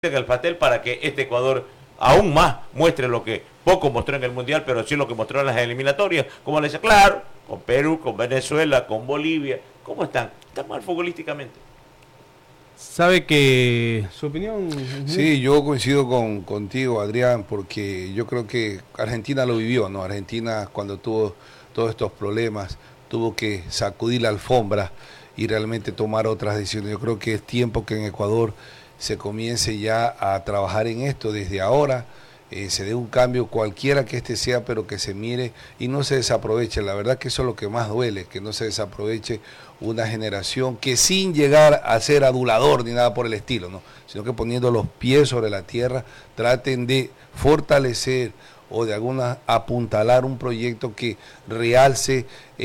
el pastel para que este Ecuador aún más muestre lo que poco mostró en el Mundial, pero sí lo que mostró en las eliminatorias. Como le decía, claro, con Perú, con Venezuela, con Bolivia. ¿Cómo están? Están mal futbolísticamente. ¿Sabe que su opinión? Sí, yo coincido contigo, Adrián, porque yo creo que Argentina lo vivió, ¿no? Argentina, cuando tuvo todos estos problemas, tuvo que sacudir la alfombra y realmente tomar otras decisiones. Yo creo que es tiempo que en Ecuador se comience ya a trabajar en esto desde ahora, se dé un cambio cualquiera que este sea, pero que se mire y no se desaproveche. La verdad que eso es lo que más duele, que no se desaproveche una generación que sin llegar a ser adulador ni nada por el estilo, ¿no? Sino que poniendo los pies sobre la tierra traten de fortalecer o de alguna apuntalar un proyecto que realce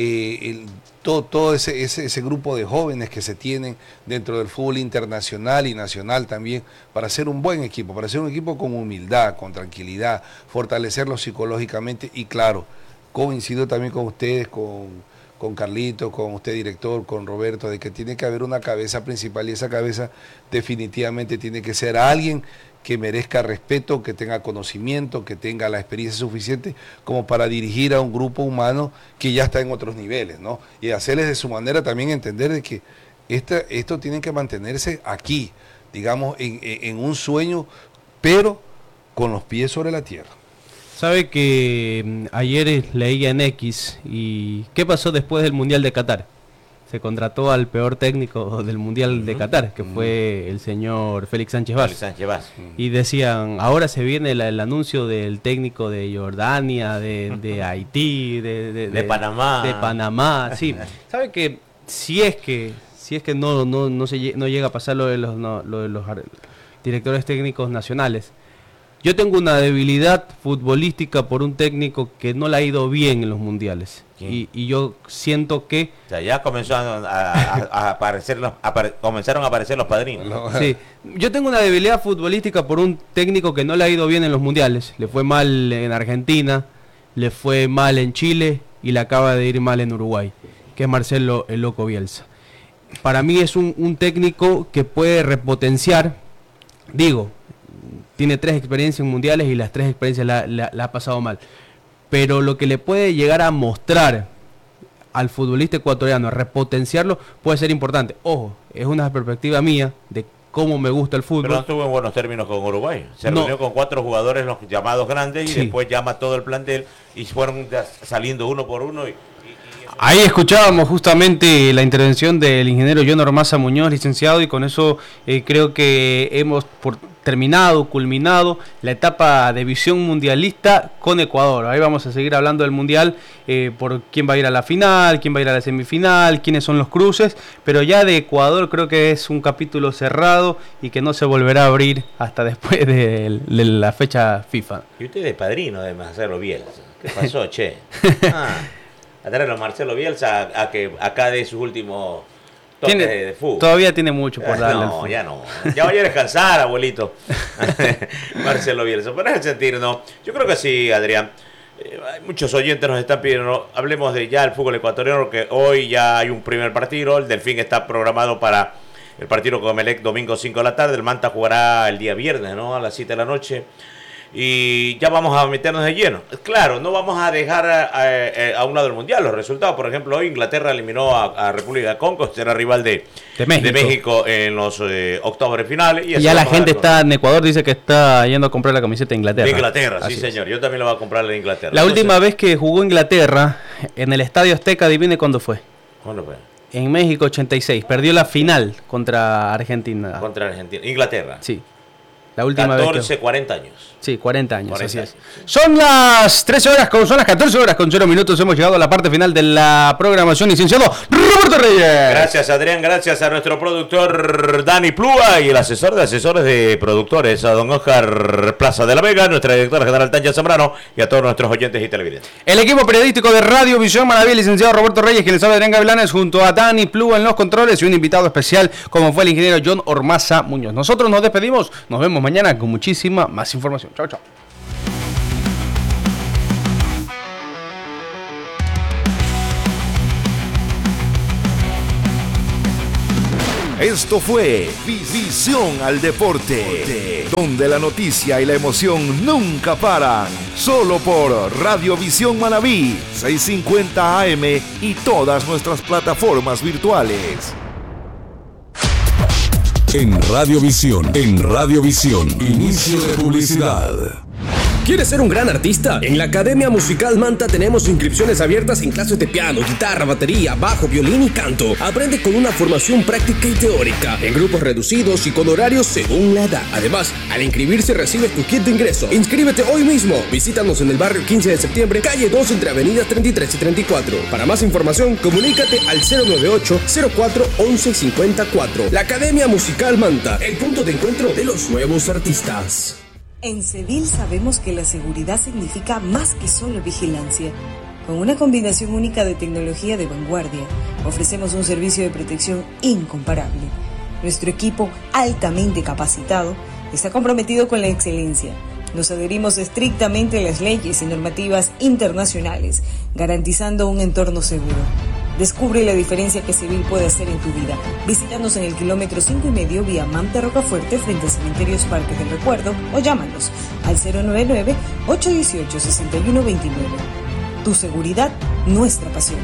todo ese grupo de jóvenes que se tienen dentro del fútbol internacional y nacional también, para ser un buen equipo, para ser un equipo con humildad, con tranquilidad, fortalecerlo psicológicamente y claro, coincido también con ustedes, con Carlito, con usted director, con Roberto, de que tiene que haber una cabeza principal y esa cabeza definitivamente tiene que ser alguien que merezca respeto, que tenga conocimiento, que tenga la experiencia suficiente como para dirigir a un grupo humano que ya está en otros niveles, ¿no? Y hacerles de su manera también entender de que esto tiene que mantenerse aquí, digamos, en un sueño, pero con los pies sobre la tierra. ¿Sabe que ayer leía en X y qué pasó después del Mundial de Qatar? Se contrató al peor técnico del Mundial de Qatar, que fue el señor Félix Sánchez Vaz. Y decían, ahora se viene el anuncio del técnico de Jordania, de Haití, de Panamá. De Panamá, sí. ¿Sabe que si es que no llega a pasar lo de los directores técnicos nacionales? Yo tengo una debilidad futbolística por un técnico que no le ha ido bien en los mundiales. Y yo siento que... O sea, ya comenzaron a aparecer comenzaron a aparecer los padrinos. Sí, yo tengo una debilidad futbolística por un técnico que no le ha ido bien en los mundiales. Le fue mal en Argentina, le fue mal en Chile y le acaba de ir mal en Uruguay, que es Marcelo el Loco Bielsa. Para mí es un técnico que puede repotenciar, tiene 3 experiencias mundiales y las 3 experiencias la ha pasado mal. Pero lo que le puede llegar a mostrar al futbolista ecuatoriano, a repotenciarlo, puede ser importante. Ojo, es una perspectiva mía de cómo me gusta el fútbol. Pero no estuvo en buenos términos con Uruguay. Se reunió con 4 jugadores, los llamados grandes, y después llama todo el plantel y fueron saliendo uno por uno. Ahí escuchábamos justamente la intervención del ingeniero John Ormaza Muñoz, licenciado, y con eso creo que hemos culminado la etapa de visión mundialista con Ecuador. Ahí vamos a seguir hablando del mundial, por quién va a ir a la final, quién va a ir a la semifinal, quiénes son los cruces, pero ya de Ecuador creo que es un capítulo cerrado y que no se volverá a abrir hasta después de la fecha FIFA. Y usted es padrino de Marcelo Bielsa. ¿Qué pasó, che? A traerlo a Marcelo Bielsa a que acá de sus últimos toques de fútbol. Todavía tiene mucho por darle. No, ya no. Ya vaya a descansar, abuelito. Marcelo Bielsa. Pero es el sentir, ¿no? Yo creo que sí, Adrián. Muchos oyentes nos están pidiendo, hablemos de ya el fútbol ecuatoriano, que hoy ya hay un primer partido. El Delfín está programado para el partido con Emelec domingo 5 de la tarde. El Manta jugará el día viernes, ¿no? A las 7 de la noche. Y ya vamos a meternos de lleno. Claro, no vamos a dejar a un lado el mundial. Los resultados, por ejemplo, hoy Inglaterra eliminó a República de Congo, será rival de México en los octavos de finales. Y ya la gente está en Ecuador, dice que está yendo a comprar la camiseta de Inglaterra. De Inglaterra, sí, señor. Yo también lo voy a comprar la de Inglaterra. La última vez que jugó Inglaterra en el Estadio Azteca, adivine cuándo fue. ¿Cuándo fue? En México 86. Perdió la final contra Argentina. Contra Argentina. Inglaterra. Sí. La última 14, 40 años. Sí, 40 años, 40 así años. es. Son las 14 horas con 0 minutos. Hemos llegado a la parte final de la programación. Licenciado Roberto Reyes. Gracias, Adrián. Gracias a nuestro productor Dani Plúa y el asesor de asesores de productores, a don Oscar Plaza de la Vega, nuestra directora general Tanya Zambrano y a todos nuestros oyentes y televidentes. El equipo periodístico de Radio Visión Manaví, el licenciado Roberto Reyes, quien les habla, Adrián Gavilanes, junto a Dani Plúa en los controles y un invitado especial como fue el ingeniero John Ormaza Muñoz. Nosotros nos despedimos. Nos vemos mañana con muchísima más información. Chao, chao. Esto fue Visión al Deporte, donde la noticia y la emoción nunca paran. Solo por Radiovisión Manabí, 650 AM y todas nuestras plataformas virtuales. En Radiovisión, inicio de publicidad. ¿Quieres ser un gran artista? En la Academia Musical Manta tenemos inscripciones abiertas en clases de piano, guitarra, batería, bajo, violín y canto. Aprende con una formación práctica y teórica, en grupos reducidos y con horarios según la edad. Además, al inscribirse recibes tu kit de ingreso. Inscríbete hoy mismo. Visítanos en el barrio 15 de septiembre, calle 2 entre avenidas 33 y 34. Para más información, comunícate al 098-04-1154. La Academia Musical Manta, el punto de encuentro de los nuevos artistas. En Cedil sabemos que la seguridad significa más que solo vigilancia. Con una combinación única de tecnología de vanguardia, ofrecemos un servicio de protección incomparable. Nuestro equipo, altamente capacitado, está comprometido con la excelencia. Nos adherimos estrictamente a las leyes y normativas internacionales, garantizando un entorno seguro. Descubre la diferencia que Cedil puede hacer en tu vida. Visítanos en el kilómetro 5,5 vía Manta Rocafuerte frente a Cementerios Parques del Recuerdo o llámanos al 099-818-6129. Tu seguridad, nuestra pasión.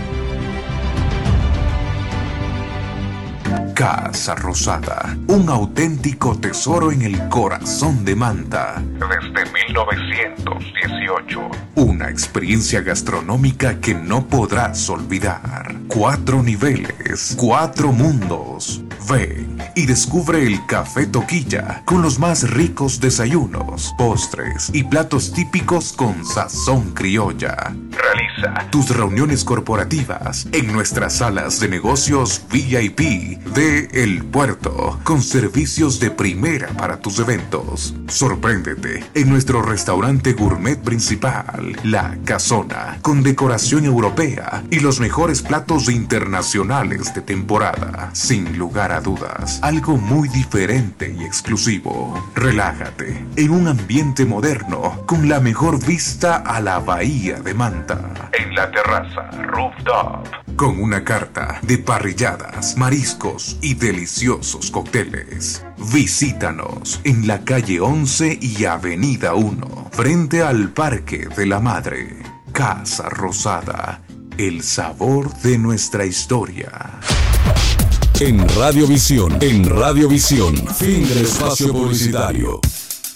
Casa Rosada, un auténtico tesoro en el corazón de Manta. Desde 1918. Una experiencia gastronómica que no podrás olvidar. 4 niveles, 4 mundos. Ven y descubre el Café Toquilla con los más ricos desayunos, postres y platos típicos con sazón criolla. Realiza tus reuniones corporativas en nuestras salas de negocios VIP de El Puerto, con servicios de primera para tus eventos. Sorpréndete en nuestro restaurante gourmet principal, La Casona, con decoración europea y los mejores platos internacionales de temporada. Sin lugar a dudas, algo muy diferente y exclusivo. Relájate en un ambiente moderno con la mejor vista a la bahía de Manta. En la terraza rooftop, con una carta de parrilladas, mariscos y deliciosos cócteles. Visítanos en la calle 11 y avenida 1, frente al Parque de la Madre. Casa Rosada, el sabor de nuestra historia. En Radiovisión, fin del espacio publicitario.